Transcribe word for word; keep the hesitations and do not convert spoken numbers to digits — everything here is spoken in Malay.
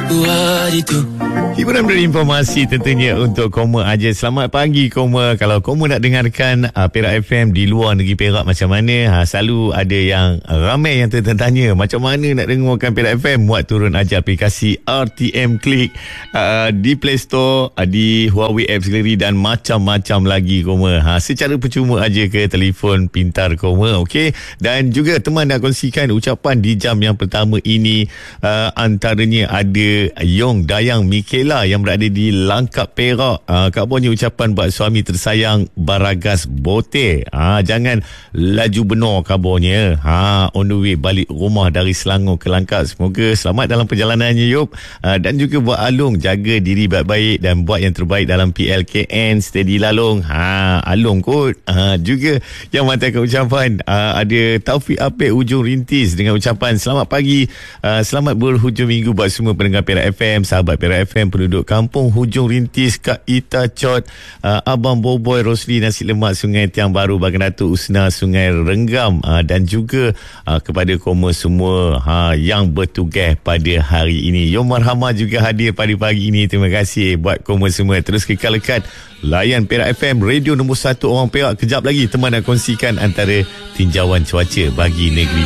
buat itu. Hiburan berinformasi tentunya untuk Koma aja. Selamat pagi Koma. Kalau Koma nak dengarkan uh, Perak F M di luar negeri Perak macam mana, ha, selalu ada yang uh, ramai yang tertanya macam mana nak dengarkan Perak F M. Buat turun aja aplikasi R T M Click uh, di Play Store, uh, di Huawei Apps Gallery dan macam-macam lagi Koma. Ha, secara percuma aja ke telefon pintar Koma, okey. Dan juga teman nak kongsikan ucapan di jam yang pertama ini, uh, antaranya ada Yong Dayang Mikela yang berada di Langkap Perak. Uh, kabarnya ucapan buat suami tersayang Baragas Bote. Ha, jangan laju benar kabarnya. Ha, on the way balik rumah dari Selangor ke Langkap. Semoga selamat dalam perjalanannya Yop. Uh, dan juga buat Alung, jaga diri baik-baik dan buat yang terbaik dalam P L K N. Steady lah Long. Ha, Alung kot. Ha, juga yang mengatakan ucapan uh, ada Taufik Apek Hujung Rintis dengan ucapan selamat pagi, uh, selamat berhujung minggu buat semua pendengar Perak F M, sahabat Perak F M, penduduk kampung Hujung Rintis, Kak Ita Cot, uh, Abang Boboy, Rosli Nasi Lemak Sungai Tiang Baru, Bagan Datuk Usna Sungai Renggam, uh, dan juga uh, kepada Koma semua ha, yang bertugas pada hari ini. Yom Marhamah juga hadir pada pagi ini. Terima kasih buat Koma semua. Terus kekal lekat layan Perak F M, radio nombor satu orang Perak. Kejap lagi teman nak kongsikan antara tinjauan cuaca bagi negeri